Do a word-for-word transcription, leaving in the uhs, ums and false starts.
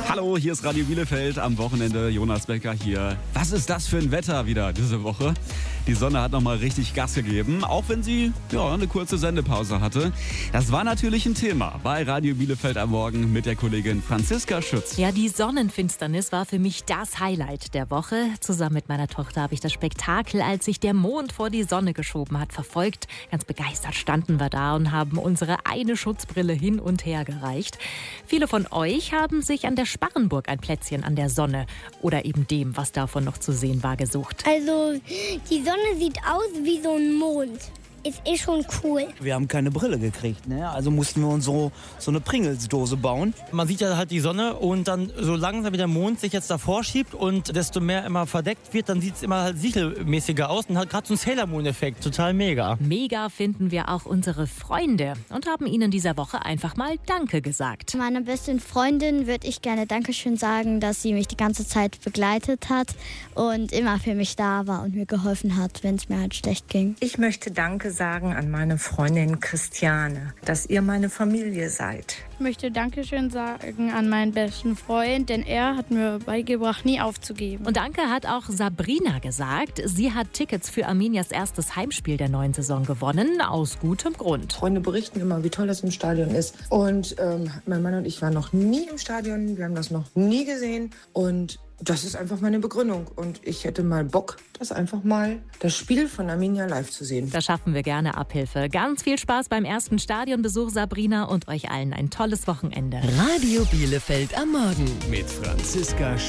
Hallo, hier ist Radio Bielefeld am Wochenende. Jonas Becker hier. Was ist das für ein Wetter wieder diese Woche? Die Sonne hat nochmal richtig Gas gegeben, auch wenn sie ja, eine kurze Sendepause hatte. Das war natürlich ein Thema bei Radio Bielefeld am Morgen mit der Kollegin Franziska Schütz. Ja, die Sonnenfinsternis war für mich das Highlight der Woche. Zusammen mit meiner Tochter habe ich das Spektakel, als sich der Mond vor die Sonne geschoben hat, verfolgt. Ganz begeistert standen wir da und haben unsere eine Schutzbrille hin und her gereicht. Viele von euch haben sich an der Sparrenburg ein Plätzchen an der Sonne oder eben dem, was davon noch zu sehen war, gesucht. Also die Sonne sieht aus wie so ein Mond. Es ist schon cool. Wir haben keine Brille gekriegt, ne? Also mussten wir uns so, so eine Pringelsdose bauen. Man sieht ja halt die Sonne und dann so langsam wie der Mond sich jetzt davor schiebt und desto mehr immer verdeckt wird, dann sieht es immer halt sichelmäßiger aus und hat gerade so einen Sailor Moon-Effekt. Total mega. Mega finden wir auch unsere Freunde und haben ihnen dieser Woche einfach mal Danke gesagt. Meiner besten Freundin würde ich gerne Dankeschön sagen, dass sie mich die ganze Zeit begleitet hat und immer für mich da war und mir geholfen hat, wenn es mir halt schlecht ging. Ich möchte Danke sagen an meine Freundin Christiane, dass ihr meine Familie seid. Ich möchte Dankeschön sagen an meinen besten Freund, denn er hat mir beigebracht, nie aufzugeben. Und Danke hat auch Sabrina gesagt. Sie hat Tickets für Armenias erstes Heimspiel der neuen Saison gewonnen, aus gutem Grund. Freunde berichten immer, wie toll das im Stadion ist. Und ähm, mein Mann und ich waren noch nie im Stadion, wir haben das noch nie gesehen und das ist einfach meine Begründung und ich hätte mal Bock, das einfach mal das Spiel von Arminia live zu sehen. Da schaffen wir gerne Abhilfe. Ganz viel Spaß beim ersten Stadionbesuch, Sabrina, und euch allen ein tolles Wochenende. Radio Bielefeld am Morgen Mit Franziska Schütz.